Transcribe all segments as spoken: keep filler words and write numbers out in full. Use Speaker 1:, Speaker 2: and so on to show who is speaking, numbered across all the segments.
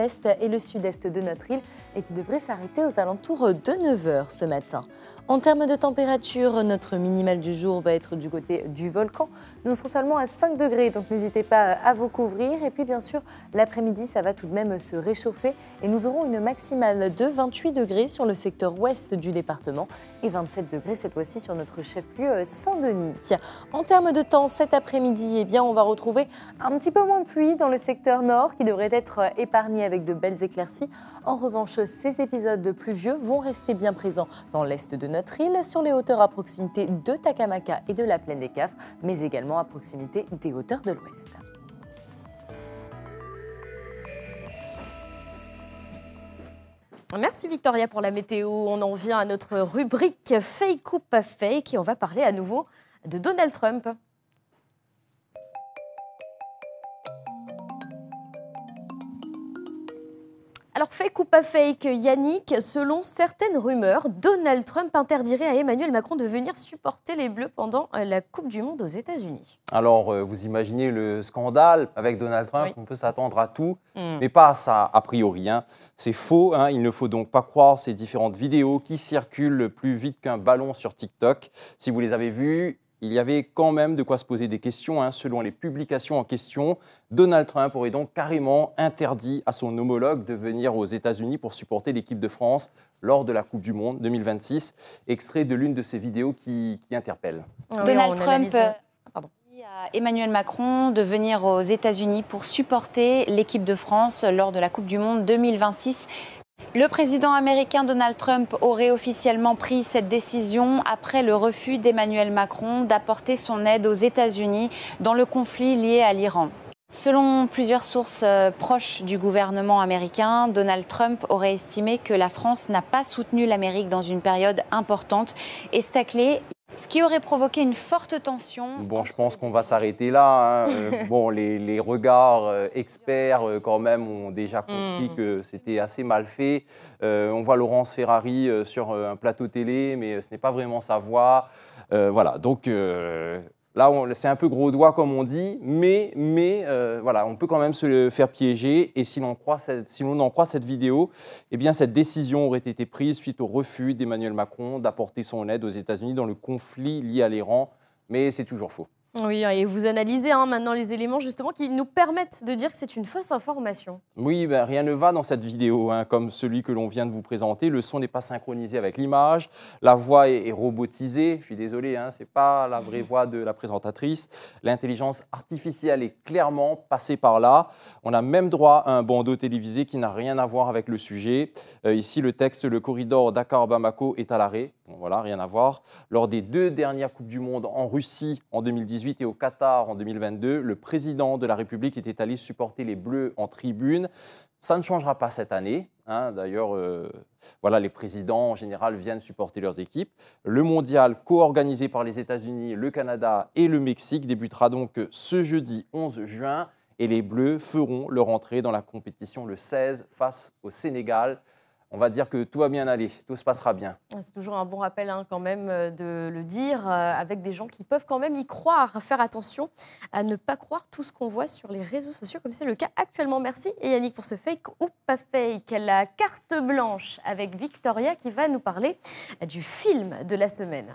Speaker 1: l'est et le sud-est de notre île et qui devrait s'arrêter aux alentours de neuf heures ce matin. En termes de température, notre minimale du jour va être du côté du volcan. Nous serons seulement à cinq degrés, donc n'hésitez pas à vous couvrir. Et puis bien sûr, l'après-midi, ça va tout de même se réchauffer et nous aurons une maximale de vingt-huit degrés sur le secteur ouest du département et vingt-sept degrés cette fois-ci sur notre chef-lieu Saint-Denis. En termes de temps, cet après-midi, eh bien, on va retrouver un petit peu moins de pluie dans le secteur nord qui devrait être épargné avec de belles éclaircies. En revanche, ces épisodes pluvieux vont rester bien présents dans l'est de notre île, sur les hauteurs à proximité de Takamaka et de la plaine des Cafres, mais également à proximité des hauteurs de l'ouest.
Speaker 2: Merci Victoria pour la météo. On en vient à notre rubrique Fake ou pas fake et on va parler à nouveau de Donald Trump. Alors, fake ou pas fake, Yannick, selon certaines rumeurs, Donald Trump interdirait à Emmanuel Macron de venir supporter les Bleus pendant la Coupe du Monde aux États-Unis.
Speaker 3: Alors, euh, vous imaginez le scandale avec Donald Trump, oui. On peut s'attendre à tout, mmh. mais pas à ça, a priori. Hein. C'est faux, hein. Il ne faut donc pas croire ces différentes vidéos qui circulent plus vite qu'un ballon sur TikTok. Si vous les avez vues, il y avait quand même de quoi se poser des questions. Hein. Selon les publications en question, Donald Trump aurait donc carrément interdit à son homologue de venir aux États-Unis pour supporter l'équipe de France lors de la Coupe du Monde deux mille vingt-six. Extrait de l'une de ces vidéos qui, qui interpelle.
Speaker 4: Oui, Donald Trump a dit à Emmanuel Macron de venir aux États-Unis pour supporter l'équipe de France lors de la Coupe du Monde deux mille vingt-six. Le président américain Donald Trump aurait officiellement pris cette décision après le refus d'Emmanuel Macron d'apporter son aide aux États-Unis dans le conflit lié à l'Iran. Selon plusieurs sources proches du gouvernement américain, Donald Trump aurait estimé que la France n'a pas soutenu l'Amérique dans une période importante et staclé, ce qui aurait provoqué une forte tension.
Speaker 3: Bon, je pense qu'on va s'arrêter là. Hein. euh, bon, les, les regards euh, experts, euh, quand même, ont déjà compris mmh. que c'était assez mal fait. Euh, on voit Laurence Ferrari euh, sur euh, un plateau télé, mais ce n'est pas vraiment sa voix. Euh, voilà, donc... Euh, Là, on, c'est un peu gros doigt, comme on dit, mais, mais euh, voilà, on peut quand même se faire piéger. Et si l'on, croit cette, si l'on en croit cette vidéo, eh bien, cette décision aurait été prise suite au refus d'Emmanuel Macron d'apporter son aide aux États-Unis dans le conflit lié à l'Iran. Mais c'est toujours faux.
Speaker 2: Oui, et vous analysez hein, maintenant les éléments justement qui nous permettent de dire que c'est une fausse information.
Speaker 3: Oui, ben, rien ne va dans cette vidéo, hein, comme celui que l'on vient de vous présenter. Le son n'est pas synchronisé avec l'image, la voix est, est robotisée. Je suis désolé, hein, ce n'est pas la vraie voix de la présentatrice. L'intelligence artificielle est clairement passée par là. On a même droit à un bandeau télévisé qui n'a rien à voir avec le sujet. Euh, ici, le texte, le corridor Dakar-Bamako est à l'arrêt. Bon, voilà, rien à voir. Lors des deux dernières Coupes du Monde en Russie en deux mille dix-huit et au Qatar en deux mille vingt-deux, le président de la République était allé supporter les Bleus en tribune. Ça ne changera pas cette année. Hein. D'ailleurs, euh, voilà, les présidents en général viennent supporter leurs équipes. Le mondial, co-organisé par les États-Unis, le Canada et le Mexique, débutera donc ce jeudi onze juin et les Bleus feront leur entrée dans la compétition le seize face au Sénégal. On va dire que tout va bien aller, tout se passera bien.
Speaker 2: C'est toujours un bon rappel hein, quand même de le dire, euh, avec des gens qui peuvent quand même y croire, faire attention à ne pas croire tout ce qu'on voit sur les réseaux sociaux, comme c'est le cas actuellement. Merci et Yannick pour ce fake ou pas fake. La carte blanche avec Victoria qui va nous parler du film de la semaine.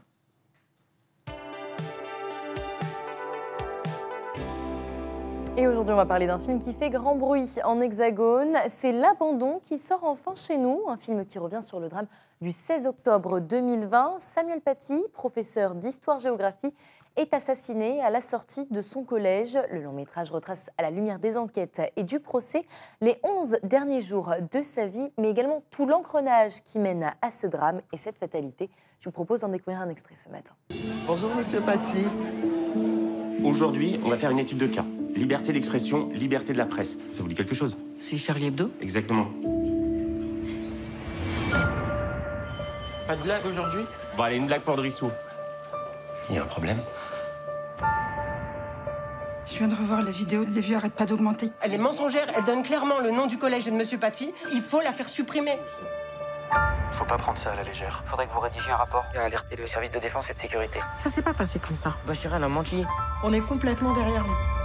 Speaker 1: Et aujourd'hui, on va parler d'un film qui fait grand bruit en Hexagone. C'est L'Abandon qui sort enfin chez nous. Un film qui revient sur le drame du seize octobre deux mille vingt. Samuel Paty, professeur d'histoire-géographie, est assassiné à la sortie de son collège. Le long métrage retrace à la lumière des enquêtes et du procès les onze derniers jours de sa vie, mais également tout l'engrenage qui mène à ce drame et cette fatalité. Je vous propose d'en découvrir un extrait ce matin.
Speaker 5: Bonjour, monsieur Paty. Aujourd'hui, on va faire une étude de cas. Liberté d'expression, liberté de la presse. Ça vous dit quelque chose?
Speaker 6: C'est Charlie Hebdo?
Speaker 5: Exactement.
Speaker 6: Pas de blague aujourd'hui?
Speaker 5: Bon, allez, une blague pour Drissou. Il y a un problème?
Speaker 7: Je viens de revoir la vidéo, les vues arrêtent pas d'augmenter.
Speaker 6: Elle est mensongère, elle donne clairement le nom du collège et de monsieur Paty. Il faut la faire supprimer.
Speaker 8: Faut pas prendre ça à la légère. Faudrait que vous rédigiez un rapport et alerter le service de défense et de sécurité.
Speaker 6: Ça s'est pas passé comme ça. Bachir, elle a menti.
Speaker 7: On est complètement derrière vous.